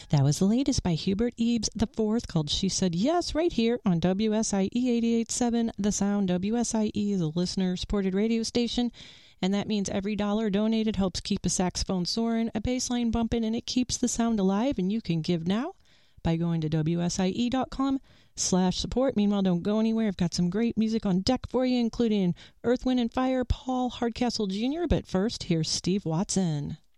That was the latest by Hubert Eaves IV called She Said Yes right here on WSIE 88.7 The Sound. WSIE is a listener-supported radio station, and that means every dollar donated helps keep a saxophone soaring, a bass line bumping, and it keeps the sound alive. And you can give now by going to WSIE.com/support. Meanwhile, don't go anywhere. I've got some great music on deck for you, including Earth, Wind & Fire, Paul Hardcastle Jr. But first, here's Steve Watson.